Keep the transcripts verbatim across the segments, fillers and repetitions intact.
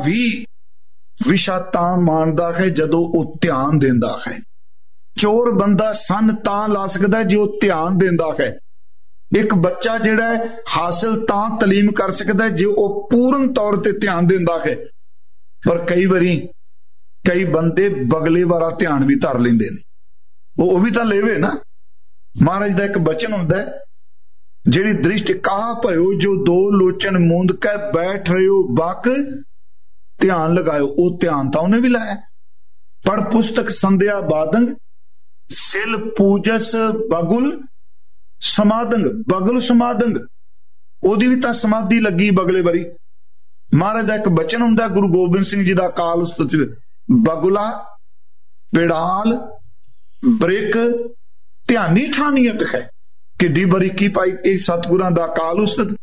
भी विशा तां माणदा है जदों वो ध्यान देंदा है। चोर बंदा सन तां ला सकदा है जो ध्यान देंदा है। एक बच्चा जिहड़ा है हासिल तां तलीम कर सकदा है जो वो पूर्ण तौर ते ध्यान देंदा है। पर कई बारी कई बंदे बगले वाला ध्यान भी धर लेंदे ने, वो भी तां लेवे ना। महाराज दा एक बचन हुंदा है, जिहड़ी दृष्टि कहा भयो जो दो लोचन मूंद के बैठ रहे हो बक ध्यान लगायो। वो ध्यान तो उन्हें भी लाया। पढ़ पुस्तक संध्या बादंग सिल पूजस बगुल समादंग। बगुल समादंग ओदी भी तां समाधि लगी बगले बारी। महाराज दा एक बचन हुंदा गुरु गोबिंद सिंह जी दा काल उस्तत बगुला बिड़ाल ब्रिक ध्यानी ठानियत है। किड्डी बरीकी पाई एक सतगुरां दा काल उस्तत।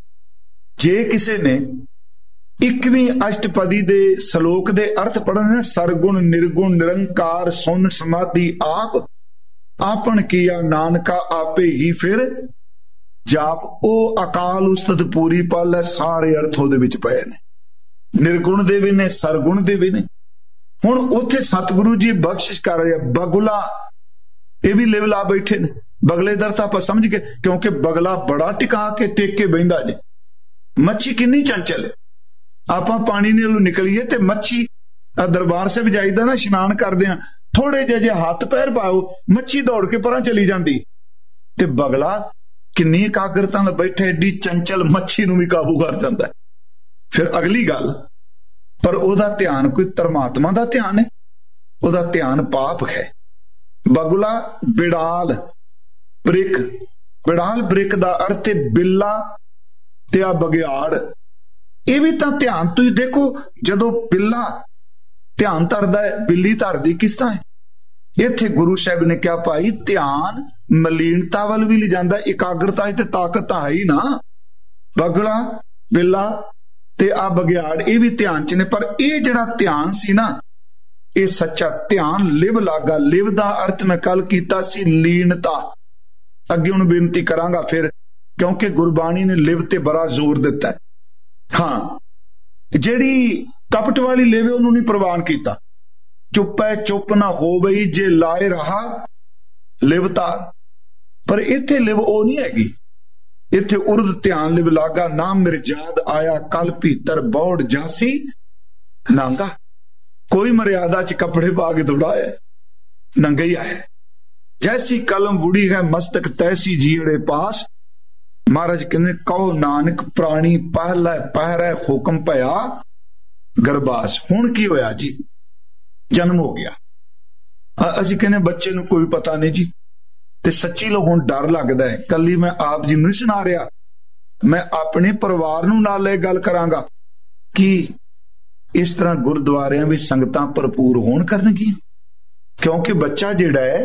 जे किसी ने इक्कीवीं अष्टपदी दे सलोक दे अर्थ पढ़ने, सरगुण निर्गुण निरंकार सुन समाधि आप आपन किया नानका आपे ही फिर जाप। ओ अकाल उस्तत पूरी पल है, सारे अर्थ ਉਹਦੇ ਵਿੱਚ ਪਏ ਨੇ। निर्गुण दे भी ने सरगुण दे भी ने। हुण उत्थे सतगुरु जी बख्शिश कर रहे बगुला, ये भी लिव ला बैठे ने। बगले दर तो आप समझ गए, क्योंकि बगला बड़ा टिका के टेक के बहिंदा जे। मच्छी किन्नी चंचल है। आप पानी नालों निकलीए तो मच्छी दरबार से भी जाईदा ना, इशनान करदे आ थोड़े जे जे हाथ पैर पाओ मच्छी दौड़ के परां चली जाती। ते बगला किन्नी एकाग्रता नाल बैठे, एडी चंचल मच्छी नूं भी काबू कर जांदा है। फिर अगली गल, पर ओदा ध्यान कोई परमात्मा दा ध्यान है, ओदा ध्यान पाप है। बगुला बिड़ाल ब्रिक, बिड़ाल ब्रिक दा अर्थ है बिल्ला ते आ बगियाड़। ये भी तां ध्यान तुसीं देखो, जदों बिल्ला ध्यान धरदा है बिल्ली धरदी किस तरह है। इत्थे गुरु साहब ने क्या भाई ध्यान मलीनता वाल भी ले जांदा, एकाग्रता ते ताकत तां है ही ना। बगला बिल्ला ते आ बगियाड़ ये भी ध्यान च ने, पर ये जिहड़ा ध्यान सी ना ये सच्चा ध्यान लिव लागा। लिव दा अर्थ मैं कल कीता सी लीनता। अगे हुण बेनती करांगा फिर, क्योंकि गुरबाणी ने लिव ते बड़ा जोर दिता है। हाँ, जिहड़ी कपट वाली लिव उन्होंने नहीं प्रवान किया। चुप है चुप ना हो बई जे लाए रहा लिवता, पर इत्थे लिव ओ नहीं हैगी। इत्थे उर्द ध्यान लिव लागा। नाम मिर्जाद आया कल भीतर बौड़ जासी नांगा। कोई मर्यादा च कपड़े पा के थोड़ा है, नंगा ही आया। जैसी कलम बुड़ी है मस्तक तैसी जीड़े पास। महाराज कहते कहो नानक प्राणी पहला पहरा हुक्म पया गरबास। हुण की होया जी, जन्म हो गया। असीं कहने बच्चे नूं कोई पता नहीं जी, ते सच्ची लो हुण डर लगदा है। कली मैं आप जी नहीं सुना रहा, मैं अपने परिवार नूं नाल ले गल करांगा कि इस तरह गुरुद्वारियां विच संगतां भरपूर होण करनगियां, क्योंकि बच्चा जिहड़ा है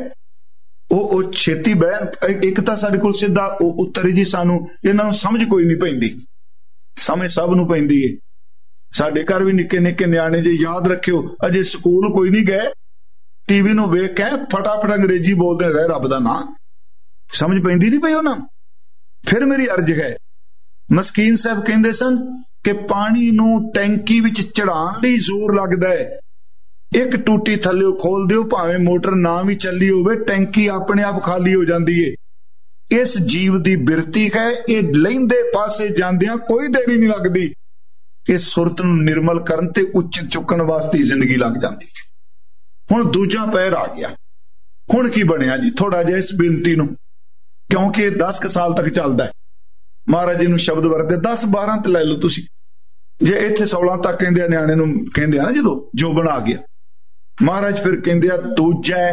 वो छेती बह एक तो साडे कोल सीधा उत्तर जी, सानू इन्हां नूं समझ कोई नहीं पैंदी, समझ सब नूं पैंदी है। साडे घर भी निक्के निक्के न्याणे जे याद रखियो, अजे स्कूल कोई नहीं गए, टीवी नूं वेख के फटाफट अंग्रेजी बोलदे रहे रब दा नां, समझ पैंदी नहीं पई उन्हां नूं। फिर मेरी अर्ज है, मस्कीन साहब कहंदे सन कि पानी नूं टैंकी विच चढ़ाउण लई जोर लगदा है। एक टूटी थल्ले खोल दिओ, भावें मोटर ना भी चली होवे, टैंकी अपने आप खाली हो जाती है। इस जीव की बिरती है, ये लहिंदे पासे जांदियां कोई देरी नहीं लगती। इस सुरत नूं निर्मल करन ते उच्च चुकण वास्ते जिंदगी लग जाती है। हुण दूजा पैर आ गया। हुण की बनिया जी, थोड़ा जिहा इस बेनती नूं, क्योंकि दस क साल तक चलदा है। महाराज जी नूं शब्द वरते दस बारह ते लै लो तुसीं, जे इत्थे सोलह तक कहंदे न्याणे नूं कहंदे आ ना, जदों जोबन आ गया महाराज फिर कहंदे आ दूजा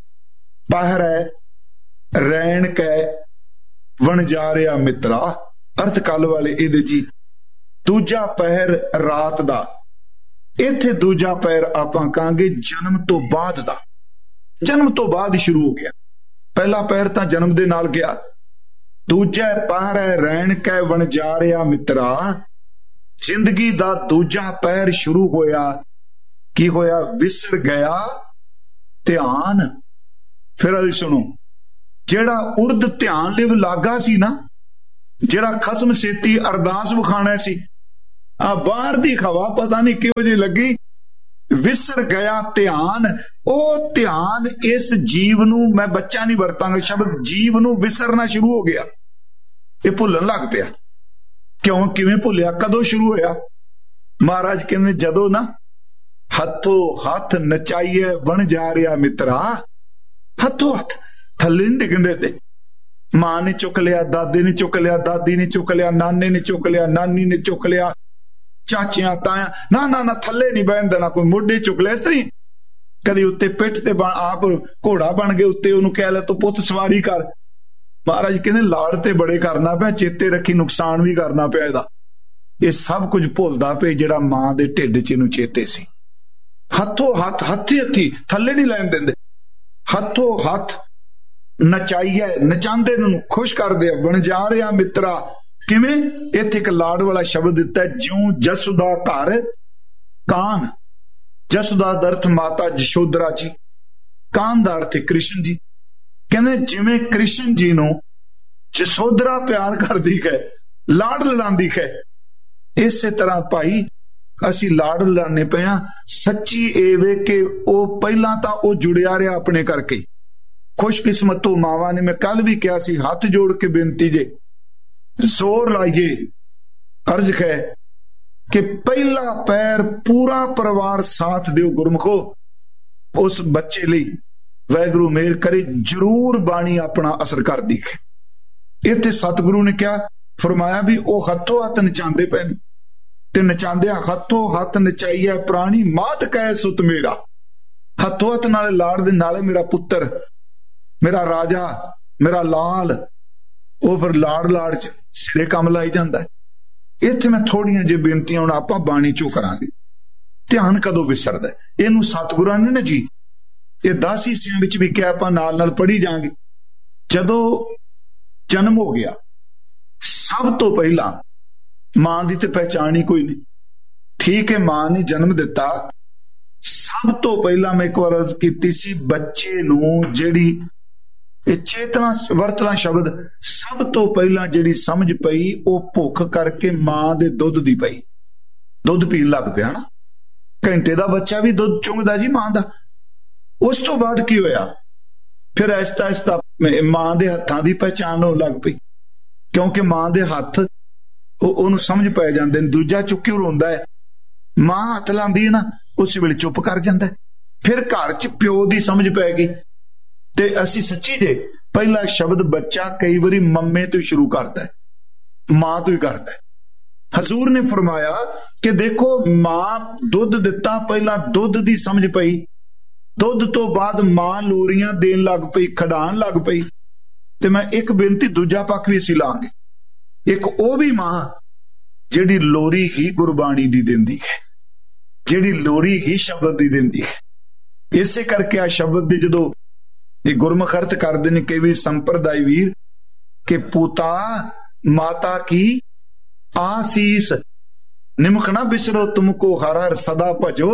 पहरा रैण कै वणजारिया मित्रा। अर्थ कल वाले इहदे जी दूजा पहर रात दा, इत्थे दूजा पैर आपां कहांगे जन्म तो बाद दा। जन्म तो बाद शुरू हो गया, पहला पैर तां जन्म दे नाल गया। दूजा पहर रैण कै वणजारिया मित्रा, जिंदगी दा दूजा पैर शुरू होया। की होया? विसर गया ध्यान। फिर अभी सुनो, जेड़ा उर्द ध्यान लिव लागा सी ना, जेड़ा खसम सेती अरदास विखाना सी, आ बाहर दी खवा पता नहीं किहो जी लगी, विसर गया ध्यान। ओ ध्यान इस जीव नू, मैं बच्चा नहीं वरतांगा शब्द, जीव नू विसरना शुरू हो गया, ये भुल्लण लग पिया। क्यों, किवें भुल्लिया, कदों शुरू होया? महाराज कहंदे जदों ना हथों हथ नचाइए बन जा रहा मित्रा, हथों हथ थल्ले नहीं डिगण दे। मां ने चुक लिया, दादे ने चुक लिया, दादी ने चुक लिया, नाने ने चुक लिया, नानी ने चुक लिया, चाचियां ताया, ना ना ना थल्ले नहीं बहन देना, कोई मोढे चुक लिया। इस तरह कदी उत्ते पिठ ते आप घोड़ा बन गए, उत्ते उन्होंने कह लिया तू पुत सवारी कर। महाराज कहते लाड़ ते बड़े करना पिया, चेते रखी नुकसान भी करना पिया इहदा। ये सब कुछ भुलदा पे जिहड़ा मां दे ढिड च इहनूं चेते सी। हथों हथ, हथी हथी थल्ले नहीं लैण दिंदे, हथों हथ नचाइए, नचांदे नूं खुश कर दे, बन जा रहा मित्रा। किवें? इत्थे एक लाड़ वाला शब्द दिता है, ज्यों जसुदा घर कान। जसुदा दा अर्थ माता जशोदरा जी, कान दा अर्थ कृष्ण जी। कहंदे जिवें कृष्ण जी नूं जसोदरा प्यार करदी है, लाड़ लड़ांदी है, इसे तरह भाई असी लाड़ लड़ाने पे हां। सच्ची एवे कि ओ पहलां तां ओ जुड़िया रहा अपने करके। खुशकिस्मत हो मावां ने, मैं कल भी कहा सी, हाथ जोड़ के बेनती जे जोर लाइए, अर्ज है कि पहला पैर पूरा परिवार साथ दिओ गुरमुखो, उस बच्चे लई वाहिगुरू मेहर करे, जरूर बाणी अपना असर कर दी है। इत्थे सतगुरु ने क्या फरमाया भी ओ हथों हथ नचांदे पे ते नचांदिया हथों हथ नचाइया प्राणी मात कहे सुत मेरा। हथों हथ नाले लाड़ दे नाले मेरा पुत्र, मेरा राजा, मेरा लाल, वो फिर लाड़ लाड़ च सिरे कम लाई जाता है। इत्थे मैं थोड़ियां जी बेनतियां हुण आपां बाणी चों करांगे। ध्यान कदों विसरदा है, इहनूं सतगुरां ने ना जी ये दस हिस्सियां विच भी क्या आपां नाल नाल पढ़ी जांगे। जदों जन्म हो गया, सब तो पहला मां दी ते पहचान ही कोई नहीं। ठीक है, मां ने जन्म दिता, सब तो पहला मैं एक बार अर्ज कीती सी, बच्चे नूं जिहड़ी ये चेतना वरतला शब्द सब तो पहला जिहड़ी समझ पई वो भुख करके मां दे दुध दी पई, दुध पीन लग पिया ना। घंटे दा बच्चा भी दुध चुंगदा जी मां दा। उस तो बाद की होया, फिर आहिस्ता आहिस्ता मां दे हत्थां दी पहचान होण लग पई, क्योंकि मां दे हत्थ ओनू समझ पै जांदे ने। दूजा चुक्के रोंदा है, मां हत्थ लांदी है ना, उस वेले चुप कर जांदा है। फिर घर च प्यो दी समझ पै गई ते असी सच्ची जे पहला शब्द बच्चा कई बारी मम्मे तो शुरू करता है, मां तो ही करता है। हजूर ने फरमाया कि देखो मां दुध दिता, पहला दुध दी समझ पई, दुध तो बाद मां लोरियां देन लग पई, खड़ान लग पई। ते मैं एक बेनती दूजा पक्ष भी असी लांगे, एक ओ भी मां जिहड़ी लोरी ही गुरबाणी दी दिंदी है, जिहड़ी लोरी ही शब्द दी दिंदी है। इसे करके आ शब्द दी जदों ये गुरमुख अर्थ करदे ने कई भी संप्रदाय वीर कि पुता माता की आसीस, निमक ना बिसरो तुमको हर हर सदा भजो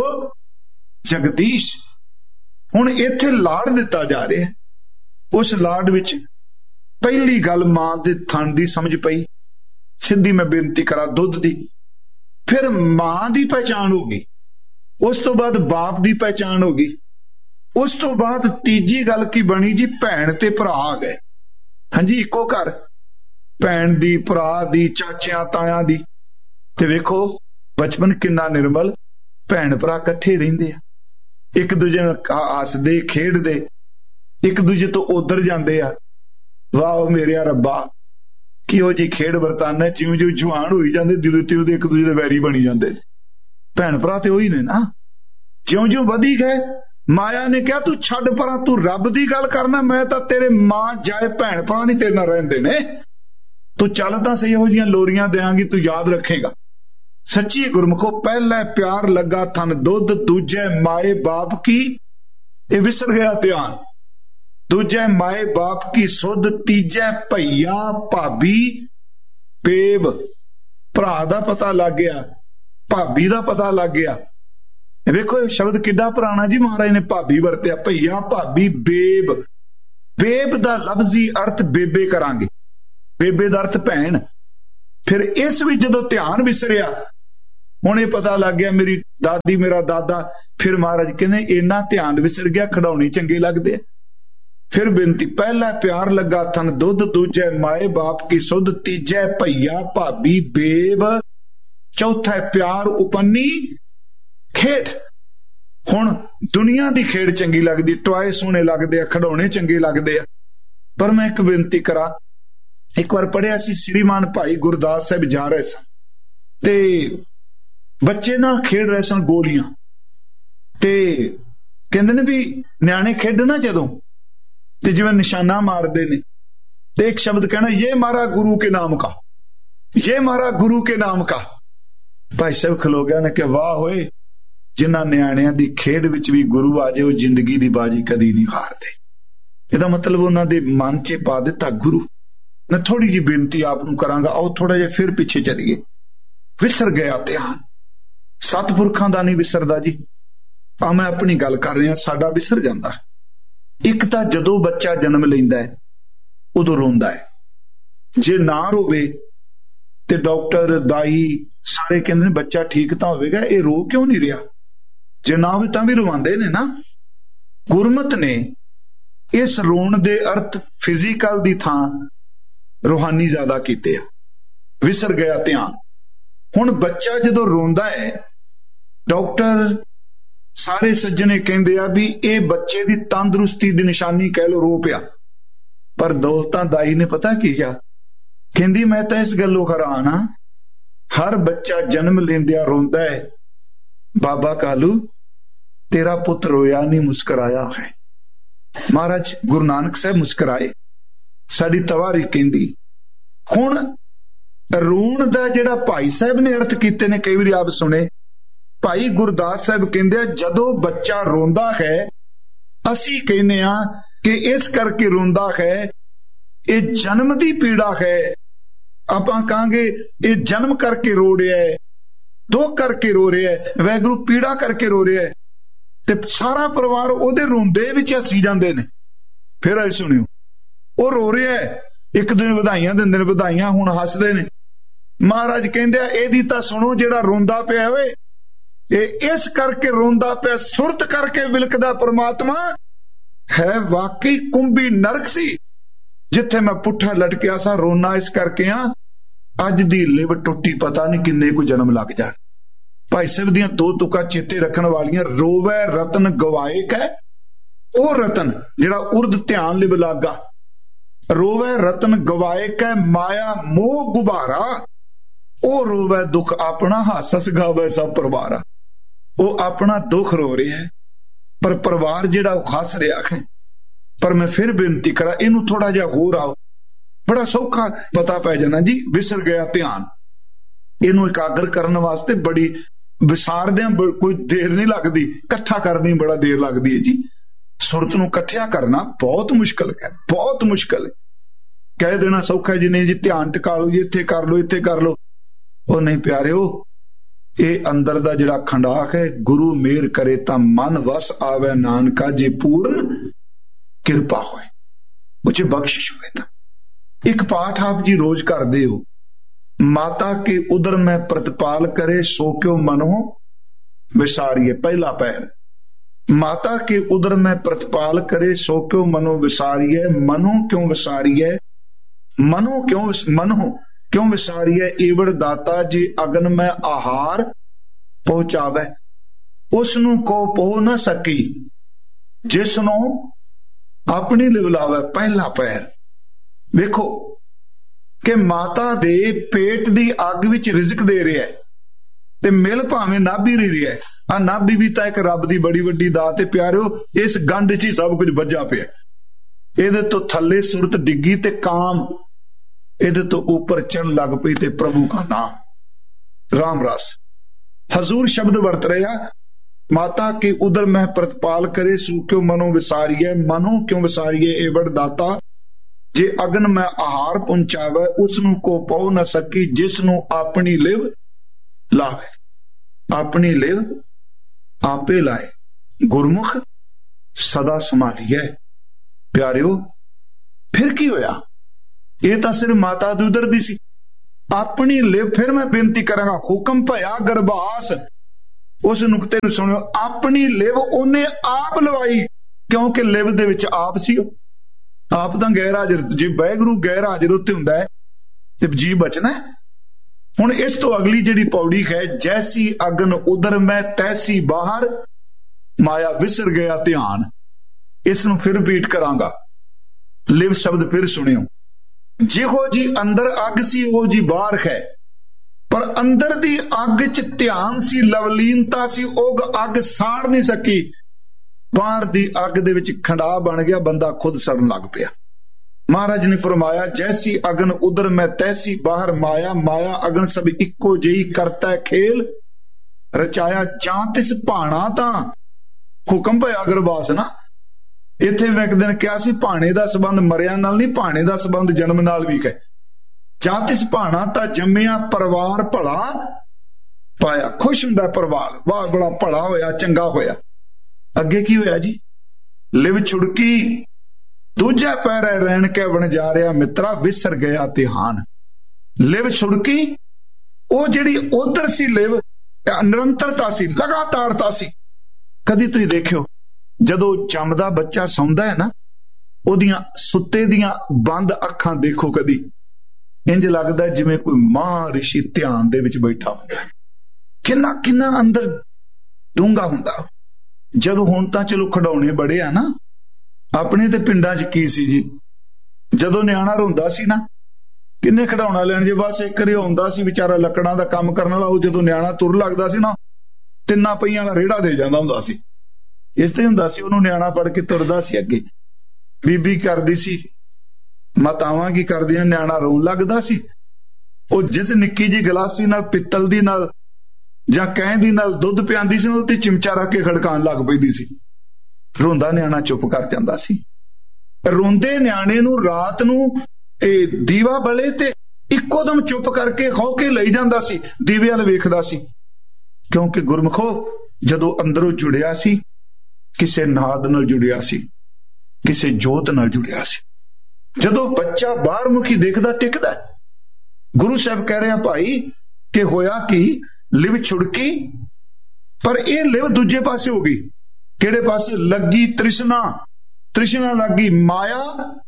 जगदीश। हुण इत्थे लाड़ दिता जा रहा है, उस लाड़ विच पहली गल मां दे थण दी समझ पई, सीधी मैं बेनती करा दुध दी। फिर मां दी पहचान होगी, उस तो बाद बाप दी पहचान होगी, उस तो बाद तीजी गल की बनी जी भैन ते भरा आ गए। हाँ जी, इको घर, भैन दी, भरा दी, चाचियां तायां दी। ते वेखो बचपन किन्ना निर्मल, भैन भरा कट्ठे रहिंदे आ, एक दूजे नाल हसदे खेडदे, एक दूजे तो उधर जांदे आ। वाह मेरे रब्बा, किहो जी खेड वरताना, जिउं जिउं जवान होई जांदे दिल ते उहदे एक दूजे दे वैरी बनी जांदे। भैन भरा ते ओही ने ना, ज्यों ज्यों वधी गए माया ने कहा तू छड्ड परा, तू रब दी गल करना, मैं तां तेरे मां जाए भैन भरा नहीं तेरे नाल रहिंदे ने। तू चल तां सही, इहो जिहियां लोरियां देंगी, तू याद रखेगा। सच्ची गुरमुखो, पहला प्यार लगा थन दुध, दूजे माए बाप की, ये विसर गया ध्यान, दूजे माए बाप की सुध, तीजे भैया भाभी बेब, भरा दा पता लग गया, भाभी दा पता लग गया। वेखो शब्द किड्डा पुराना जी, महाराज ने भाभी वरतिया, भैया भाभी बेब। बेब दा लफ्जी अर्थ बेबे करांगे, बेबे दा अर्थ भैन। फिर इस विच जदों ध्यान विसरिया ਹੁਣ ਇਹ ਪਤਾ ਲੱਗ ਗਿਆ ਮੇਰੀ ਦਾਦੀ ਮੇਰਾ ਦਾਦਾ। ਫਿਰ ਮਹਾਰਾਜ ਕਹਿੰਦੇ ਇੰਨਾ ਧਿਆਨ ਵਿਸਰ ਗਿਆ, ਖਿਡੌਣੇ ਚੰਗੇ ਲੱਗਦੇ ਆ। ਫਿਰ ਬੇਨਤੀ, ਪਹਿਲਾ ਪਿਆਰ ਲੱਗਾ ਥਨ ਦੁੱਧ, ਦੂਜੇ ਮਾਏ ਬਾਪ ਕੀ ਸੁਧ, ਤੀਜੇ ਭਈਆ ਭਾਬੀ ਬੇਬ, ਚੌਥਾ ਪਿਆਰ ਉਪੰਨੀ ਖੇਡ। ਹੁਣ ਦੁਨੀਆ ਦੀ ਖੇਡ ਚੰਗੀ ਲੱਗਦੀ, ਟੋਏ ਸੋਹਣੇ ਲੱਗਦੇ ਆ, ਖਿਡੌਣੇ ਚੰਗੇ ਲੱਗਦੇ ਆ। ਪਰ ਮੈਂ ਇੱਕ ਬੇਨਤੀ ਕਰਾਂ, ਇੱਕ ਵਾਰ ਪੜ੍ਹਿਆ ਸੀ ਸ੍ਰੀਮਾਨ ਭਾਈ ਗੁਰਦਾਸ ਸਾਹਿਬ ਜਾ ਰਹੇ ਸਨ ਤੇ ਬੱਚੇ ਨਾਲ ਖੇਡ ਰਹੇ ਸਨ ਗੋਲੀਆਂ, ਤੇ ਕਹਿੰਦੇ ਨੇ ਵੀ ਨਿਆਣੇ ਖੇਡਣਾ ਜਦੋਂ ਤੇ ਜਿਵੇਂ ਨਿਸ਼ਾਨਾ ਮਾਰਦੇ ਨੇ ਤੇ ਇੱਕ ਸ਼ਬਦ ਕਹਿਣਾ, ਇਹ ਮਾਰਾ ਗੁਰੂ ਕੇ ਨਾਮ ਕਾ, ਇਹ ਮਾਰਾ ਗੁਰੂ ਕੇ ਨਾਮ ਕਾ। ਭਾਈ ਸਾਹਿਬ ਖਲੋ ਗਿਆ ਨੇ ਕਿ ਵਾਹ ਹੋਏ, ਜਿਨ੍ਹਾਂ ਨਿਆਣਿਆਂ ਦੀ ਖੇਡ ਵਿੱਚ ਵੀ ਗੁਰੂ ਆ ਜਾਏ ਉਹ ਜ਼ਿੰਦਗੀ ਦੀ ਬਾਜੀ ਕਦੀ ਨਹੀਂ ਹਾਰਦੇ। ਇਹਦਾ ਮਤਲਬ ਉਹਨਾਂ ਦੇ ਮਨ 'ਚ ਪਾ ਦਿੱਤਾ ਗੁਰੂ। ਮੈਂ ਥੋੜੀ ਜਿਹੀ ਬੇਨਤੀ ਆਪ ਨੂੰ ਕਰਾਂਗਾ, ਆਓ ਥੋੜਾ ਜਿਹਾ ਫਿਰ ਪਿੱਛੇ ਚੱਲੀਏ। ਵਿਸਰ ਗਿਆ ਧਿਆਨ, ਸਤਿਪੁਰਖਾਂ ਦਾ ਨਹੀਂ ਵਿਸਰਦਾ ਜੀ। ਆ ਮੈਂ ਆਪਣੀ ਗੱਲ ਕਰ ਰਿਹਾ, ਸਾਡਾ ਵਿਸਰ ਜਾਂਦਾ। ਇੱਕ ਤਾਂ ਜਦੋਂ ਬੱਚਾ ਜਨਮ ਲੈਂਦਾ ਹੈ ਉਦੋਂ ਰੋਂਦਾ ਹੈ, ਜੇ ਨਾ ਰੋਵੇ ਤੇ ਡਾਕਟਰ ਦਾਈ ਸਾਰੇ ਕਹਿੰਦੇ ਨੇ ਬੱਚਾ ਠੀਕ ਤਾਂ ਹੋਵੇਗਾ, ਇਹ ਰੋ ਕਿਉਂ ਨਹੀਂ ਰਿਹਾ? ਜੇ ਨਾ ਹੋਵੇ ਤਾਂ ਵੀ ਰਵਾਉਂਦੇ ਨੇ ਨਾ। ਗੁਰਮਤ ਨੇ ਇਸ ਰੋਣ ਦੇ ਅਰਥ ਫਿਜ਼ੀਕਲ ਦੀ ਥਾਂ ਰੂਹਾਨੀ ਜ਼ਿਆਦਾ ਕੀਤੇ ਆ। ਵਿਸਰ ਗਿਆ ਧਿਆਨ। ਹੁਣ ਬੱਚਾ ਜਦੋਂ ਰੋਂਦਾ ਹੈ, ਡਾਕਟਰ ਸਾਰੇ ਸੱਜਣੇ ਕਹਿੰਦੇ ਆ ਵੀ ਇਹ ਬੱਚੇ ਦੀ ਤੰਦਰੁਸਤੀ ਦੀ ਨਿਸ਼ਾਨੀ ਕਹਿ ਲੋ, ਰੋ ਪਿਆ। ਪਰ ਦੋਸਤਾਂ ਦਾਈ ਨੇ ਪਤਾ ਕੀ ਕਿਹਾ? ਕਹਿੰਦੀ ਮੈਂ ਤਾਂ ਇਸ ਗੱਲੋਂ ਹੈਰਾਨ ਆ, ਹਰ ਬੱਚਾ ਜਨਮ ਲੈਂਦਿਆਂ ਰੋਂਦਾ ਹੈ, ਬਾਬਾ ਕਾਲੂ ਤੇਰਾ ਪੁੱਤ ਰੋਇਆ ਨਹੀਂ, ਮੁਸਕਰਾਇਆ ਹੈ। ਮਹਾਰਾਜ ਗੁਰੂ ਨਾਨਕ ਸਾਹਿਬ ਮੁਸਕਰਾਏ, ਸਾਡੀ ਤਵਾਰੀ ਕਹਿੰਦੀ। ਹੁਣ ਰੋਣ ਦਾ ਜਿਹੜਾ ਭਾਈ ਸਾਹਿਬ ਨੇ ਅਰਥ ਕੀਤੇ ਨੇ, ਕਈ ਵਾਰੀ ਆਪ ਸੁਣੇ। ਭਾਈ ਗੁਰਦਾਸ ਸਾਹਿਬ ਕਹਿੰਦੇ ਆ, ਜਦੋਂ ਬੱਚਾ ਰੋਂਦਾ ਹੈ ਅਸੀਂ ਕਹਿੰਦੇ ਆ ਕਿ ਇਸ ਕਰਕੇ ਰੋਂਦਾ ਹੈ, ਇਹ ਜਨਮ ਦੀ ਪੀੜਾ ਹੈ। ਆਪਾਂ ਕਹਾਂਗੇ ਇਹ ਜਨਮ ਕਰਕੇ ਰੋ ਰਿਹਾ ਹੈ, ਦੁੱਖ ਕਰਕੇ ਰੋ ਰਿਹਾ ਹੈ, ਵਾਹਿਗੁਰੂ ਪੀੜਾ ਕਰਕੇ ਰੋ ਰਿਹਾ ਹੈ, ਤੇ ਸਾਰਾ ਪਰਿਵਾਰ ਉਹਦੇ ਰੋਂਦੇ ਵਿੱਚ ਹੱਸੀ ਜਾਂਦੇ ਨੇ। ਫਿਰ ਇਹ ਸੁਣਿਓ, ਉਹ ਰੋ ਰਿਹਾ ਹੈ, ਇੱਕ ਦਿਨ ਵਧਾਈਆਂ ਦਿੰਦੇ ਨੇ, ਵਧਾਈਆਂ ਹੁਣ ਹੱਸਦੇ ਨੇ। ਮਹਾਰਾਜ ਕਹਿੰਦੇ ਆ ਇਹਦੀ ਤਾਂ ਸੁਣੋ, ਜਿਹੜਾ ਰੋਂਦਾ ਪਿਆ ਓਏ ਇਹ ਇਸ ਕਰਕੇ ਰੋਂਦਾ ਪਿਆ, ਸੁਰਤ ਕਰਕੇ ਵਿਲਕਦਾ ਪਰਮਾਤਮਾ ਹੈ। ਵਾਕਈ ਕੁੰਭੀ ਨਰਕ ਸੀ ਜਿੱਥੇ ਮੈਂ ਪੁੱਠਾ ਲਟਕਿਆ ਸਾਂ, ਰੋਣਾ ਇਸ ਕਰਕੇ ਆ ਅੱਜ ਦੀ ਲਿਵ ਟੁੱਟੀ, ਪਤਾ ਨਹੀਂ ਕਿੰਨੇ ਕੁ ਜਨਮ ਲੱਗ ਜਾਣ। ਭਾਈ ਸਾਹਿਬ ਦੀਆਂ ਦੋ ਤੁਕਾਂ ਚੇਤੇ ਰੱਖਣ ਵਾਲੀਆਂ, ਰੋਵੈ ਰਤਨ ਗਵਾਏ ਕੈ, ਉਹ ਰਤਨ ਜਿਹੜਾ ਉਰਦ ਧਿਆਨ ਲਿਵ ਲਾਗਾ। ਰੋਵੈ ਰਤਨ ਗਵਾਏ ਕੈ ਮਾਇਆ ਮੋਹ ਗੁਬਾਰਾ, ਉਹ ਰੋਵੈ ਦੁੱਖ ਆਪਣਾ ਹਾਸਸ ਗਾਵੇ ਸਭ ਪਰਿਵਾਰਾ। ਉਹ ਆਪਣਾ ਦੁੱਖ ਰੋ ਰਿਹਾ ਹੈ, ਪਰ ਪਰਿਵਾਰ ਜਿਹੜਾ ਉਹ ਹੱਸ ਰਿਹਾ ਹੈ। ਪਰ ਮੈਂ ਫਿਰ ਬੇਨਤੀ ਕਰਾਂ, ਇਹਨੂੰ ਥੋੜਾ ਜਿਹਾ ਹੋਰ ਆਓ, ਬੜਾ ਸੌਖਾ ਪਤਾ ਪੈ ਜਾਣਾ ਜੀ। ਵਿਸਰ ਗਿਆ ਧਿਆਨ, ਇਹਨੂੰ ਇਕਾਗਰ ਕਰਨ ਵਾਸਤੇ ਬੜੀ ਵਿਸਾਰਦਿਆਂ ਕੋਈ ਦੇਰ ਨਹੀਂ ਲੱਗਦੀ, ਇਕੱਠਾ ਕਰਨੀ ਬੜਾ ਦੇਰ ਲੱਗਦੀ ਹੈ ਜੀ। ਸੁਰਤ ਨੂੰ ਇਕੱਠਿਆ ਕਰਨਾ ਬਹੁਤ ਮੁਸ਼ਕਲ ਹੈ, ਬਹੁਤ ਮੁਸ਼ਕਲ ਹੈ। ਕਹਿ ਦੇਣਾ ਸੌਖਾ ਜੀ, ਨਹੀਂ ਜੀ ਧਿਆਨ ਟਿਕਾ ਲਓ ਜੀ, ਇੱਥੇ ਕਰ ਲਓ, ਇੱਥੇ ਕਰ ਲਓ। ਉਹ ਨਹੀਂ ਪਿਆਰਿਓ, ਇਹ ਅੰਦਰ ਦਾ ਜਿਹੜਾ ਖੰਡਾਕ ਹੈ, ਗੁਰੂ ਮੇਰ ਕਰੇ ਤਾਂ ਮਨ ਵਸ ਆਵੇ ਨਾਨਕਾ, ਜੇ ਪੂਰਨ ਕਿਰਪਾ ਹੋਏ, ਉਹ 'ਚ ਬਖਸ਼ਿਸ਼ ਹੋਵੇ। ਤਾਂ ਇੱਕ ਪਾਠ ਆਪ ਜੀ ਰੋਜ਼ ਕਰਦੇ ਹੋ, ਮਾਤਾ ਕੇ ਉਦਰ ਮੈਂ ਪ੍ਰਤਪਾਲ ਕਰੇ ਸੋ ਕਿਉ ਮਨੋ ਵਿਸਾਰੀਏ। ਪਹਿਲਾ ਪੈਰ, ਮਾਤਾ ਕੇ ਉਦਰ ਮੈਂ ਪ੍ਰਤਪਾਲ ਕਰੇ ਸੋ ਕਿਉ ਮਨੋ ਵਿਸਾਰੀਏ। ਮਨੋ ਕਿਉਂ ਵਿਸਾਰੀਏ? ਮਨੋ ਕਿਉਂ ਮਨੋ ਕਿਉਂ ਵਿਸਾਰੀਏ? ਏਵੜ ਦਾਤਾ ਜੇ ਅਗਨ ਮੈਂ ਆਹਾਰ ਪਹੁੰਚਾਵੇ, ਉਸ ਨੂੰ ਕੋ ਪੋ ਨਾ ਸਕੀ, ਜਿਸ ਨੂੰ ਆਪਣੀ ਲਿਵ ਲਾਵੇ। ਪਹਿਲਾ ਪੈਰ ਵੇਖੋ ਕਿ ਮਾਤਾ ਦੇ ਪੇਟ ਦੀ ਅੱਗ ਵਿੱਚ ਰਿਜ਼ਕ ਦੇ ਰਿਹਾ ਹੈ ਤੇ ਮਿਲ ਭਾਵੇਂ ਨਾਭੀ ਰਹੀ ਰਿਹਾ ਹੈ। ਆ ਨਾਭੀ ਵੀ ਤਾਂ ਇੱਕ ਰੱਬ ਦੀ ਬੜੀ ਵੱਡੀ ਦਾਤ ਹੈ ਪਿਆਰਿਓ। ਇਸ ਗੰਢ 'ਚ ਹੀ ਸਭ ਕੁਝ ਵੱਜਾ ਪਿਆ। ਇਹਦੇ ਤੋਂ ਥੱਲੇ ਸੁਰਤ ਡਿੱਗੀ ਤੇ ਕਾਮ ਇਹਦੇ ਤੋਂ ਉੱਪਰ ਚੜ੍ਹਨ ਲੱਗ ਪਈ ਤੇ ਪ੍ਰਭੂ ਦਾ ਨਾਮ ਰਾਮ ਰਸ। ਹਜ਼ੂਰ ਸ਼ਬਦ ਵਰਤ ਰਿਹਾ, ਮਾਤਾ ਕੇ ਉਦਰ ਮੈਂ ਪ੍ਰਤਪਾਲ ਕਰੇ ਸੂ ਕਿਉ ਮਨੋ ਵਿਸਾਰੀਏ। ਮਨੋ ਕਿਉਂ ਵਿਸਾਰੀਏ? ਏਵੜ ਦਾਤਾ ਜੇ ਅਗਨ ਮੈਂ ਆਹਾਰ ਪਹੁੰਚਾਵੇ, ਉਸ ਨੂੰ ਕੋ ਪਉ ਨਾ ਸਕੀ, ਜਿਸ ਨੂੰ ਆਪਣੀ ਲਿਵ ਲਾਵੇ। ਆਪਣੀ ਲਿਵ ਆਪੇ ਲਾਏ, ਗੁਰਮੁਖ ਸਦਾ ਸੰਭਾਲੀਏ। ਪਿਆਰਿਓ ਫਿਰ ਕੀ ਹੋਇਆ? ਇਹ ਤਾਂ ਸਿਰਫ ਮਾਤਾ ਦੇ ਉਦਰ ਦੀ ਸੀ, अपनी लिव, फिर मैं बेनती करांगा, हुक्म भया गरबास, उस नुकते नूं सुणियो, अपनी लिव उन्हें आप लवाई, क्योंकि लिव दे विच आप सी, आप तां गैर हाजिर, जे वाहिगुरू गैर हाजिर उत्ते हुंदा है ते जी बचना है। हुण इस तो अगली जिहड़ी पौड़ी है, जैसी अगन उधर मैं तैसी बाहर, माया विसर गया ध्यान। इस नूं फिर रिपीट करांगा, लिव शब्द फिर सुनियो। जिहो जी अंदर अग सी वो जी बाहर है, पर अंदर दी अग च ध्यान सी, लवलीनता सी, ओग अग साड़ नहीं सकी। बाहर दी अग दे विच खंडा बन गया, बंदा खुद सड़न लग पिया। महाराज ने फरमाया, जैसी अगन उधर मैं तैसी बाहर माया, माया अगन सब इक्को जेही करता खेल, रचाया जां तिस भाणा तां हुक्म भया गरबास ना। इत्थे मैं एक दिन कहा सी, भाणे दा संबंध मरिया नाल नहीं, भाणे दा संबंध जन्म नाल भी है। जां तिस भाणा तां जम्मिया परिवार भला पाया, खुश हुंदा परिवार, वाह बड़ा भला होया, चंगा होया। अगे की होया जी, लिव छुड़की दूजा पैरा रहन के बन जा रहा मित्रा, विसर गया ध्यान। लिव छुड़की, वो जिहड़ी उधर सी लिव, निरंतरता सी, लगातारता सी। कदी तुसीं देखियो जदों जमदा बच्चा सौंदा है ना, ओदियां सुत्ते दियां बंद अखां देखो, कदी इंज लगदा जिवें कोई मां ऋषि ध्यान दे विच बैठा हुंदा। किन्ना किन्ना अंदर डूंगा हुंदा। जदों हुण तां चलो खिडौणे बड़े आ ना, अपने ते पिंडां च की सी जी, जदों नियाणा रोंदा सी ना, किन्ने खिडौणा लैण जे, बस एक वारी आउंदा सी बेचारा लकड़ां दा काम करन वाला, ਉਹ जदों नियाणा तुर लगदा सी ना, तिन्ना पईयां वाला रेड़ा दे ਜਾਂਦਾ ਹੁੰਦਾ ਸੀ। इस तरह हुंदा सी, ਉਹਨੂੰ ਨਿਆਣਾ ਫੜ ਕੇ ਤੁਰਦਾ ਸੀ ਅੱਗੇ। ਬੀਬੀ ਕਰਦੀ ਸੀ, ਮਾਤਾਵਾਂ ਕੀ ਕਰਦੀਆਂ, ਨਿਆਣਾ ਰੋਣ ਲੱਗਦਾ ਸੀ, ਉਹ ਜਿਸ ਨਿੱਕੀ ਜੀ ਗਲਾਸੀ ਨਾਲ, ਪਿੱਤਲ ਦੀ ਨਾਲ ਜਾਂ ਕਹਿ ਦੀ ਨਾਲ ਦੁੱਧ ਪਿਆਂਦੀ ਸੀ, ਉਹ ਤੇ ਚਿਮਚਾ ਰੱਖ ਕੇ ਖੜਕਾਉਣ ਲੱਗ ਪੈਂਦੀ ਸੀ। ਰੋਂਦਾ ਨਿਆਣਾ ਚੁੱਪ ਕਰ ਜਾਂਦਾ ਸੀ। ਰੋਂਦੇ ਨਿਆਣੇ ਨੂੰ ਰਾਤ ਨੂੰ ਇਹ ਦੀਵਾ ਬਲੇ ਤੇ ਇੱਕੋ ਦਮ ਚੁੱਪ ਕਰਕੇ ਖੋ ਕੇ ਲਈ ਜਾਂਦਾ ਸੀ, ਦੀਵੇ ਵੱਲ ਵੇਖਦਾ ਸੀ। ਕਿਉਂਕਿ ਗੁਰਮਖੋ ਜਦੋਂ ਅੰਦਰੋਂ ਜੁੜਿਆ ਸੀ, ਕਿਸੇ ਨਾਦ ਨਾਲ ਜੁੜਿਆ ਸੀ, ਕਿਸੇ ਜੋਤ ਨਾਲ ਜੁੜਿਆ ਸੀ। ਜਦੋਂ ਬੱਚਾ ਬਾਹਰ ਮੁਖੀ ਦੇਖਦਾ ਟਿਕਦਾ। ਗੁਰੂ ਸਾਹਿਬ ਕਹਿ ਰਿਹਾ ਭਾਈ ਕਿ ਹੋਇਆ ਕਿ ਲਿਵ ਛੁੜਕੀ, ਪਰ ਇਹ ਲਿਵ ਦੂਜੇ ਪਾਸੇ ਹੋ ਗਈ। ਕਿਹੜੇ ਪਾਸੇ? ਲੱਗੀ ਤ੍ਰਿਸ਼ਨਾ, ਤ੍ਰਿਸ਼ਨਾ ਲੱਗੀ ਮਾਇਆ,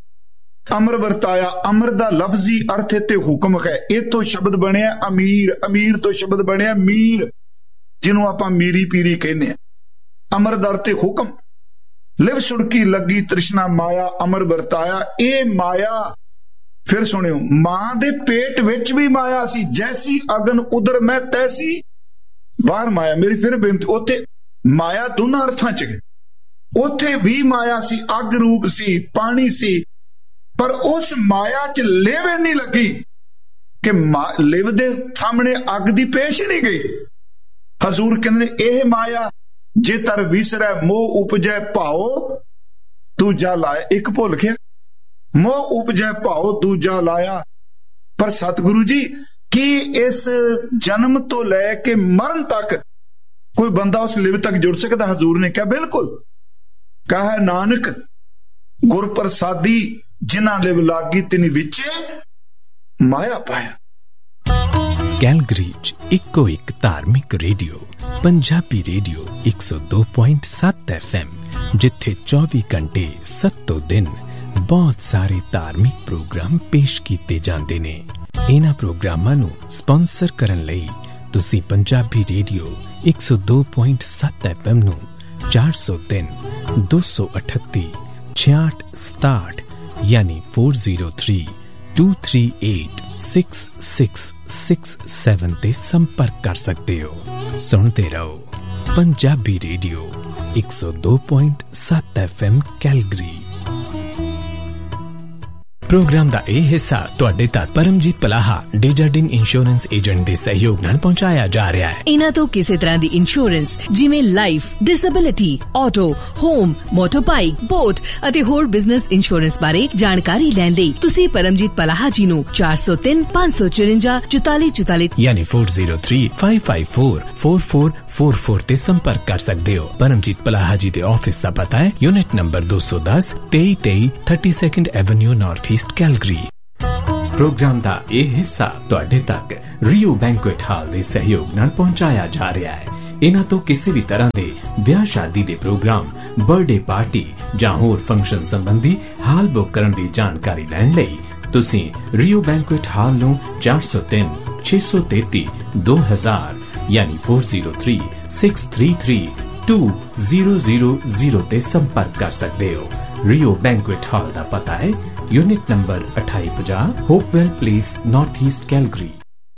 ਅਮਰ ਵਰਤਾਇਆ। ਅਮਰ ਦਾ ਲਫ਼ਜ਼ੀ ਅਰਥ ਤੇ ਹੁਕਮ ਹੈ। ਇਹ ਤੋਂ ਸ਼ਬਦ ਬਣਿਆ ਅਮੀਰ, ਅਮੀਰ ਤੋਂ ਸ਼ਬਦ ਬਣਿਆ ਮੀਰ, ਜਿਹਨੂੰ ਆਪਾਂ ਮੀਰੀ ਪੀਰੀ ਕਹਿੰਦੇ ਆ। ਅਮਰ ਦਰ ਤੇ ਹੁਕਮ। ਲਿਵ ਛੁੜਕੀ ਲੱਗੀ ਤ੍ਰਿਸ਼ਨਾ ਮਾਇਆ, ਅਮਰ ਵਰਤਾਇਆ। ਇਹ ਮਾਇਆ, ਫਿਰ ਸੁਣਿਓ, ਮਾਂ ਦੇ ਪੇਟ ਵਿੱਚ ਵੀ ਮਾਇਆ ਸੀ। ਜੈਸੀ ਅਗਨ ਉਧਰ ਮੈਂ ਤੈਸੀ ਬਾਹਰ ਮਾਇਆ। ਮੇਰੀ ਫਿਰ ਬੇਨਤੀ, ਉੱਥੇ ਮਾਇਆ ਦੋਨਾਂ ਅਰਥਾਂ ਚ ਹੈ। ਉੱਥੇ ਵੀ ਮਾਇਆ ਸੀ, ਅੱਗ ਰੂਪ ਸੀ, ਪਾਣੀ ਸੀ, ਪਰ ਉਸ ਮਾਇਆ ਚ ਲਿਵ ਨਹੀਂ ਲੱਗੀ ਕਿ ਲਿਵ ਦੇ ਸਾਹਮਣੇ ਅੱਗ ਦੀ ਪੇਸ਼ ਹੀ ਨਹੀਂ ਗਈ। ਹਜ਼ੂਰ ਕਹਿੰਦੇ ਇਹ ਮਾਇਆ ਜੇ ਤਰ ਵਿਸਰੈ ਮੋਹ ਉਪਜੈ ਭਾਉ ਦੂਜਾ ਲਾਇਆ। ਇੱਕ ਭੁੱਲ ਗਿਆ, ਮੋਹ ਉਪਜੈ ਭਾਉ ਦੂਜਾ ਲਾਇਆ। ਪਰ ਸਤਿਗੁਰੂ ਜੀ, ਕੀ ਇਸ ਜਨਮ ਤੋਂ ਲੈ ਕੇ ਮਰਨ ਤੱਕ ਕੋਈ ਬੰਦਾ ਉਸ ਲਿਵ ਤੱਕ ਜੁੜ ਸਕਦਾ? ਹਜ਼ੂਰ ਨੇ ਕਿਹਾ ਬਿਲਕੁਲ। ਕਹਾ ਨਾਨਕ ਗੁਰ ਪ੍ਰਸਾਦੀ ਜਿਨ੍ਹਾਂ ਲਿਵ ਲਾਗੀ ਤਿਨ ਵਿਚੇ ਮਾਇਆ ਪਾਇਆ। ਕੈਲਗਰੀ ਚ ਇੱਕੋ ਇੱਕ ਧਾਰਮਿਕ ਰੇਡੀਓ ਪੰਜਾਬੀ ਰੇਡੀਓ ਇੱਕ ਸੌ ਦੋ ਪੁਆਇੰਟ ਸੱਤ ਐਫ ਐਮ, ਜਿੱਥੇ ਚੌਵੀ ਘੰਟੇ ਸੱਤੋਂ ਦਿਨ ਬਹੁਤ ਸਾਰੇ ਧਾਰਮਿਕ ਪ੍ਰੋਗਰਾਮ ਪੇਸ਼ ਕੀਤੇ ਜਾਂਦੇ ਨੇ। ਇਹਨਾਂ ਪ੍ਰੋਗਰਾਮਾਂ ਨੂੰ ਸਪਾਂਸਰ ਕਰਨ ਲਈ ਤੁਸੀਂ ਪੰਜਾਬੀ ਰੇਡੀਓ ਇੱਕ ਸੌ ਦੋ ਪੁਆਇੰਟ ਸੱਤ ਐਫ ਐਮ ਨੂੰ ਚਾਰ ਸੌ ਤਿੰਨ ਦੋ ਸੌ ਅਠੱਤੀ ਛਿਆਹਠ ਸਤਾਹਠ ਯਾਨੀ ਚਾਰ ਜ਼ੀਰੋ ਤਿੰਨ ਦੋ ਤਿੰਨ ਅੱਠ ਛੇ ਛੇ ਛੇ ਸੱਤ ਤੇ ਸੰਪਰਕ ਕਰ ਸਕਦੇ ਹੋ। ਸੁਣਦੇ ਰਹੋ ਪੰਜਾਬੀ ਰੇਡੀਓ ਇੱਕ ਸੌ ਦੋ ਪੁਆਇੰਟ ਸੱਤ ਐਫ ਐਮ ਕੈਲਗਰੀ। ਪ੍ਰੋਗਰਾਮ ਦਾ ਇਹ ਹਿੱਸਾ ਤੁਹਾਡੇ ਤੱਕ ਪਰਮਜੀਤ ਪਲਾਹਾ ਡੇਜਰਡਿਨ ਇੰਸ਼ੋਰੈਂਸ ਏਜੰਟ ਦੇ ਸਹਿਯੋਗ ਨਾਲ ਪਹੁੰਚਾਇਆ ਜਾ ਰਿਹਾ ਹੈ। ਇਹਨਾਂ ਤੋਂ ਕਿਸੇ ਤਰ੍ਹਾਂ ਦੀ ਇੰਸ਼ੋਰੈਂਸ ਜਿਵੇਂ life, disability, auto, home, ਮੋਟਰਬਾਈਕ, boat ਅਤੇ ਹੋਰ ਬਿਜ਼ਨਸ ਇੰਸ਼ੋਰੈਂਸ ਬਾਰੇ ਜਾਣਕਾਰੀ ਲੈਣ ਲਈ ਤੁਸੀਂ ਪਰਮਜੀਤ ਪਲਾਹਾ ਜੀ ਨੂੰ ਚਾਰ ਸੌ ਤਿੰਨ ਪੰਜ ਸੌ ਚੁਰੰਜਾ ਚੁਤਾਲੀ ਚੁਤਾਲੀ ਯਾਨੀ ਚਾਰ ਜ਼ੀਰੋ ਤਿੰਨ ਪੰਜ ਪੰਜ ਚਾਰ ਚਾਰ ਚਾਰ ਚਾਰ ਚਾਰ ਤੇ ਸੰਪਰਕ ਕਰ ਸਕਦੇ ਹੋ। ਪਰਮਜੀਤ ਪਲਾਹਾ ਜੀ ਦੇ ਆਫਿਸ ਦਾ ਪਤਾ ਹੈ ਯੂਨਿਟ ਨੰਬਰ ਦੋ ਸੌ ਦਸ ਤੇਈ ਤੇਈ thirty second avenue north East Calgary. Programme का यह हिस्सा तुहाडे तक रियो बैंकुएट हाल के सहयोग नाल पहुंचाया जा रहा है। इन्हां तो किसी भी तरह के ब्याह शादी के प्रोग्राम, बर्थडे पार्टी जां होर फंक्शन संबंधी हाल बुक करने की जानकारी लैण लई तुसीं रियो बैंकुएट हाल नूं चार सौ तीन छे सौ तेती दो हजार यानी four zero three six three three to zero zero zero ते संपर्क कर सकते हो। रियो बैंकुएट हॉल का पता है यूनिट नंबर अठाई पचास Hopewell place, north east Calgary.